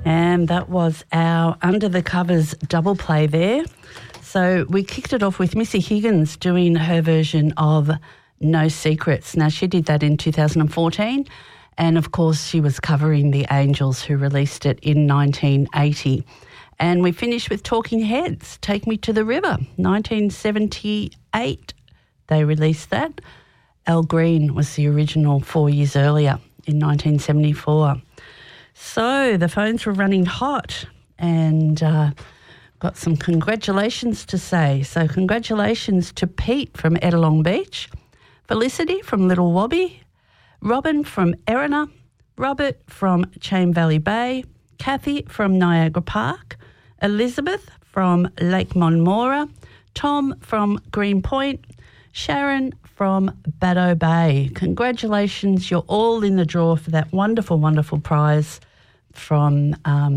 And that was our Under the Covers double play there. So we kicked it off with Missy Higgins doing her version of No Secrets. Now, she did that in 2014. And, of course, she was covering The Angels, who released it in 1980. And we finished with Talking Heads, Take Me to the River, 1978. They released that. Al Green was the original 4 years earlier in 1974. So the phones were running hot and got some congratulations to say. So congratulations to Pete from Ettalong Beach, Felicity from Little Wobby, Robin from Erina, Robert from Chain Valley Bay, Kathy from Niagara Park, Elizabeth from Lake Monmora, Tom from Green Point, Sharon from Baddo Bay. Congratulations, you're all in the draw for that wonderful, wonderful prize from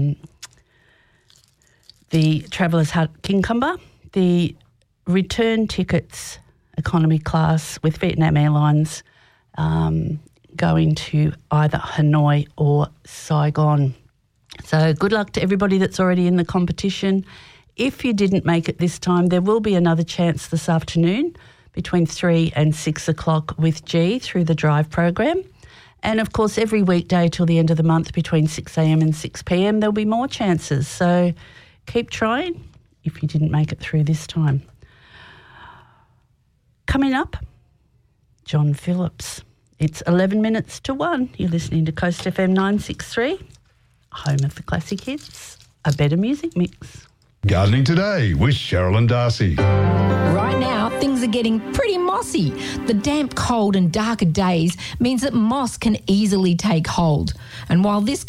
the Travellers Hut Kincumber, the return tickets economy class with Vietnam Airlines going to either Hanoi or Saigon. So good luck to everybody that's already in the competition. If you didn't make it this time, there will be another chance this afternoon between 3 and 6 o'clock with G through the Drive program. And, of course, every weekday till the end of the month between 6 a.m. and 6 p.m. there'll be more chances. So keep trying if you didn't make it through this time. Coming up, John Phillips. It's 11 minutes to 1. You're listening to Coast FM 963, home of the classic hits, a better music mix. Gardening Today with Cheryl and Darcy. Right now, things are getting pretty mossy. The damp, cold and darker days means that moss can easily take hold. And while this